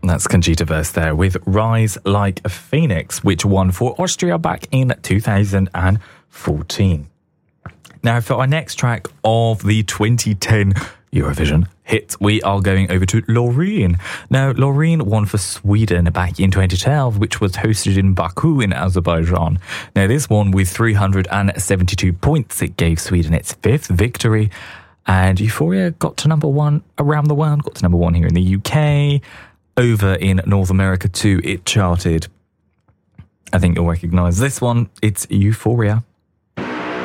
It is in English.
That's Conchita Wurst there with Rise Like a Phoenix, which won for Austria back in 2014. Now, for our next track of the 2010 Eurovision hit, we are going over to Loreen. Now, Loreen won for Sweden back in 2012, which was hosted in Baku in Azerbaijan. Now, this won with 372 points. It gave Sweden its fifth victory. And Euphoria got to number one around the world, got to number one here in the UK. Over in North America too, it charted. I think you'll recognise this one. It's Euphoria.